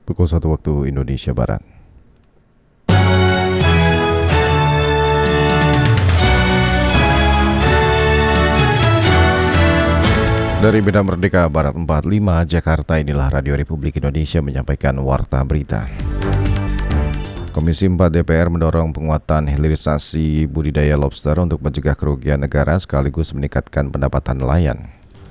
pukul 1 waktu Indonesia Barat. Dari Medan Merdeka Barat 45, Jakarta, inilah Radio Republik Indonesia menyampaikan Warta Berita. Komisi 4 DPR mendorong penguatan hilirisasi budidaya lobster untuk mencegah kerugian negara sekaligus meningkatkan pendapatan nelayan.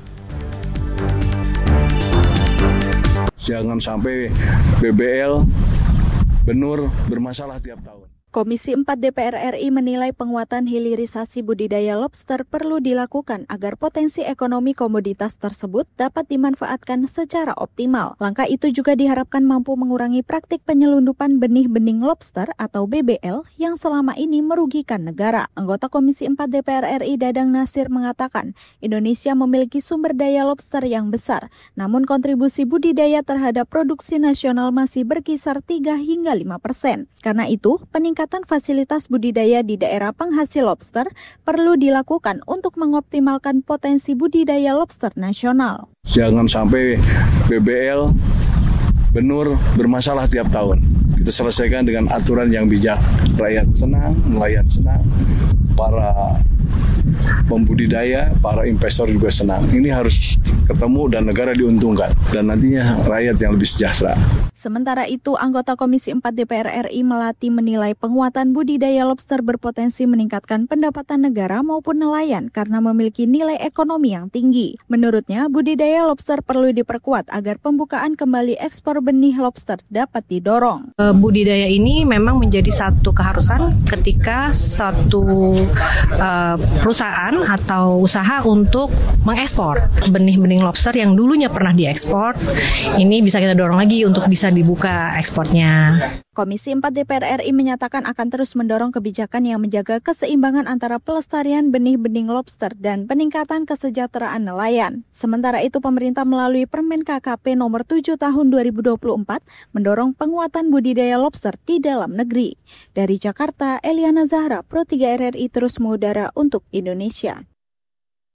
Jangan sampai BBL, benur bermasalah tiap tahun. Komisi 4 DPR RI menilai penguatan hilirisasi budidaya lobster perlu dilakukan agar potensi ekonomi komoditas tersebut dapat dimanfaatkan secara optimal. Langkah itu juga diharapkan mampu mengurangi praktik penyelundupan benih-bening lobster atau BBL yang selama ini merugikan negara. Anggota Komisi 4 DPR RI Dadang Nasir mengatakan, Indonesia memiliki sumber daya lobster yang besar, namun kontribusi budidaya terhadap produksi nasional masih berkisar 3 hingga 5%. Karena itu, peningkatan fasilitas budidaya di daerah penghasil lobster perlu dilakukan untuk mengoptimalkan potensi budidaya lobster nasional. Jangan sampai BBL, benur bermasalah tiap tahun. Kita selesaikan dengan aturan yang bijak. Rakyat senang, nelayan senang, para pembudidaya, para investor juga senang. Ini harus ketemu dan negara diuntungkan. Dan nantinya rakyat yang lebih sejahtera. Sementara itu, anggota Komisi 4 DPR RI Melati menilai penguatan budidaya lobster berpotensi meningkatkan pendapatan negara maupun nelayan karena memiliki nilai ekonomi yang tinggi. Menurutnya, budidaya lobster perlu diperkuat agar pembukaan kembali ekspor benih lobster dapat didorong. Budidaya ini memang menjadi satu keharusan ketika satu perusahaan atau usaha untuk mengekspor benih-benih lobster yang dulunya pernah diekspor. Ini bisa kita dorong lagi untuk bisa dibuka ekspornya. Komisi 4 DPR RI menyatakan akan terus mendorong kebijakan yang menjaga keseimbangan antara pelestarian benih-benih lobster dan peningkatan kesejahteraan nelayan. Sementara itu, pemerintah melalui Permen KKP nomor 7 tahun 2024 mendorong penguatan budidaya lobster di dalam negeri. Dari Jakarta, Eliana Zahra, Pro 3 RRI terus mengudara untuk Indonesia.